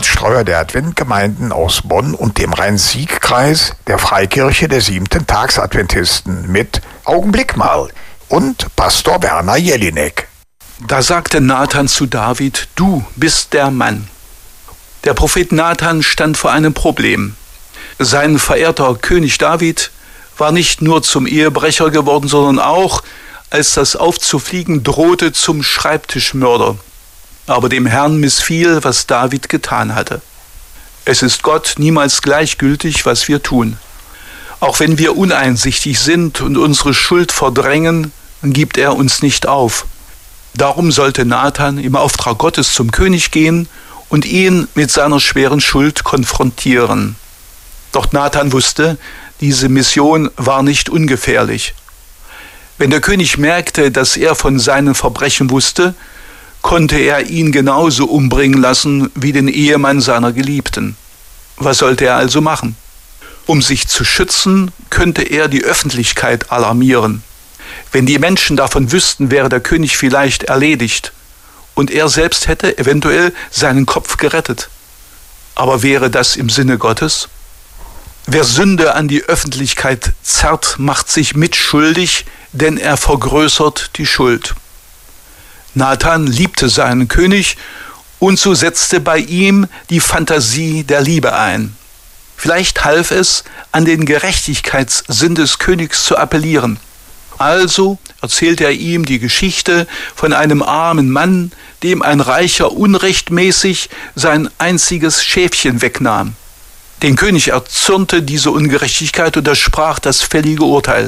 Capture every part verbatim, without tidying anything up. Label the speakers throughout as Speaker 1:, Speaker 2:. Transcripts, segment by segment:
Speaker 1: Steuer der Adventgemeinden aus Bonn und dem Rhein-Sieg-Kreis der Freikirche der siebten Tagsadventisten mit Augenblick mal und Pastor Werner Jelinek.
Speaker 2: Da sagte Nathan zu David: Du bist der Mann. Der Prophet Nathan stand vor einem Problem. Sein verehrter König David war nicht nur zum Ehebrecher geworden, sondern auch, als das aufzufliegen drohte, zum Schreibtischmörder. Aber dem Herrn missfiel, was David getan hatte. Es ist Gott niemals gleichgültig, was wir tun. Auch wenn wir uneinsichtig sind und unsere Schuld verdrängen, gibt er uns nicht auf. Darum sollte Nathan im Auftrag Gottes zum König gehen und ihn mit seiner schweren Schuld konfrontieren. Doch Nathan wusste, diese Mission war nicht ungefährlich. Wenn der König merkte, dass er von seinen Verbrechen wusste, konnte er ihn genauso umbringen lassen wie den Ehemann seiner Geliebten. Was sollte er also machen? Um sich zu schützen, könnte er die Öffentlichkeit alarmieren. Wenn die Menschen davon wüssten, wäre der König vielleicht erledigt und er selbst hätte eventuell seinen Kopf gerettet. Aber wäre das im Sinne Gottes? Wer Sünde an die Öffentlichkeit zerrt, macht sich mitschuldig, denn er vergrößert die Schuld. Nathan liebte seinen König und so setzte bei ihm die Fantasie der Liebe ein. Vielleicht half es, an den Gerechtigkeitssinn des Königs zu appellieren. Also erzählte er ihm die Geschichte von einem armen Mann, dem ein Reicher unrechtmäßig sein einziges Schäfchen wegnahm. Den König erzürnte diese Ungerechtigkeit und er sprach das fällige Urteil.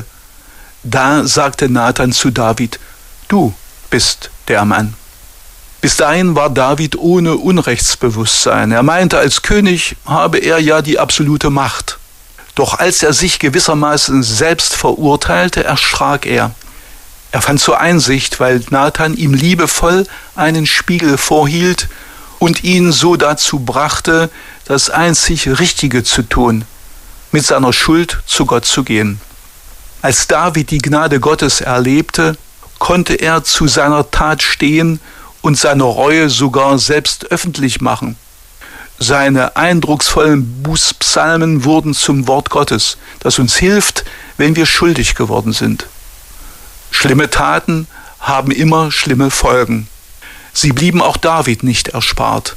Speaker 2: Da sagte Nathan zu David: Du bist der Mann. Bis dahin war David ohne Unrechtsbewusstsein. Er meinte, als König habe er ja die absolute Macht. Doch als er sich gewissermaßen selbst verurteilte, erschrak er. Er fand zur Einsicht, weil Nathan ihm liebevoll einen Spiegel vorhielt und ihn so dazu brachte, das einzig Richtige zu tun, mit seiner Schuld zu Gott zu gehen. Als David die Gnade Gottes erlebte, konnte er zu seiner Tat stehen und seine Reue sogar selbst öffentlich machen. Seine eindrucksvollen Bußpsalmen wurden zum Wort Gottes, das uns hilft, wenn wir schuldig geworden sind. Schlimme Taten haben immer schlimme Folgen. Sie blieben auch David nicht erspart.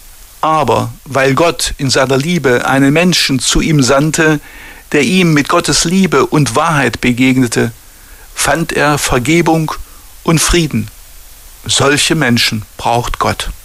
Speaker 2: Aber weil Gott in seiner Liebe einen Menschen zu ihm sandte, der ihm mit Gottes Liebe und Wahrheit begegnete, fand er Vergebung und Frieden. Solche Menschen braucht Gott.